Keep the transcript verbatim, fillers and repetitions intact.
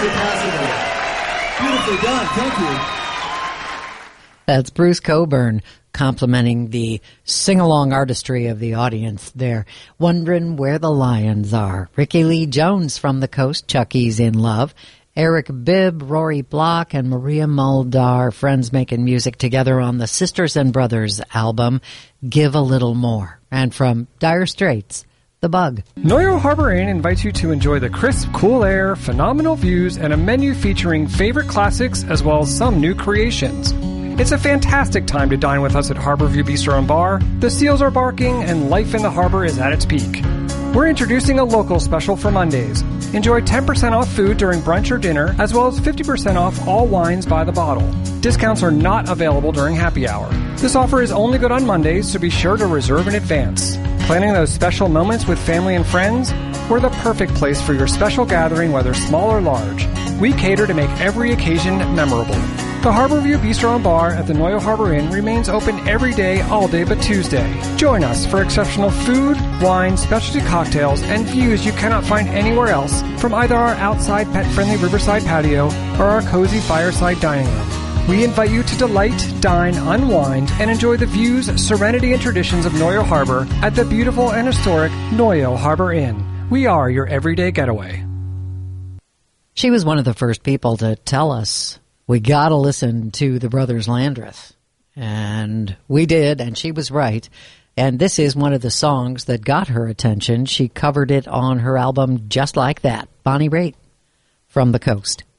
unsurpassable. Beautifully done. Thank you. That's Bruce Cockburn complimenting the sing-along artistry of the audience there. Wondering where the lions are. Ricky Lee Jones from the coast, Chucky's in Love. Eric Bibb, Rory Block, and Maria Muldaur, friends making music together on the Sisters and Brothers album, Give a Little More. And from Dire Straits, The Bug. Noyo Harbor Inn invites you to enjoy the crisp, cool air, phenomenal views, and a menu featuring favorite classics as well as some new creations. It's a fantastic time to dine with us at Harborview Bistro and Bar. The seals are barking and life in the harbor is at its peak. We're introducing a local special for Mondays. Enjoy ten percent off food during brunch or dinner, as well as fifty percent off all wines by the bottle. Discounts are not available during happy hour. This offer is only good on Mondays, so be sure to reserve in advance. Planning those special moments with family and friends? We're the perfect place for your special gathering, whether small or large. We cater to make every occasion memorable. The Harborview Bistro and Bar at the Noyo Harbor Inn remains open every day, all day but Tuesday. Join us for exceptional food, wine, specialty cocktails, and views you cannot find anywhere else from either our outside pet-friendly riverside patio or our cozy fireside dining room. We invite you to delight, dine, unwind, and enjoy the views, serenity, and traditions of Noyo Harbor at the beautiful and historic Noyo Harbor Inn. We are your everyday getaway. She was one of the first people to tell us we got to listen to the Brothers Landreth. And we did, and she was right. And this is one of the songs that got her attention. She covered it on her album Just Like That, Bonnie Raitt from the Coast.